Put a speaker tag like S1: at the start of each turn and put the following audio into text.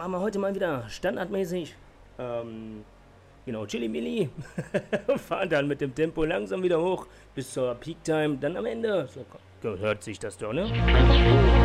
S1: machen wir heute mal wieder standardmäßig. Genau, Chili Milli. Fahren dann mit dem Tempo langsam wieder hoch bis zur Peak Time. Dann am Ende. So hört sich das doch, ne?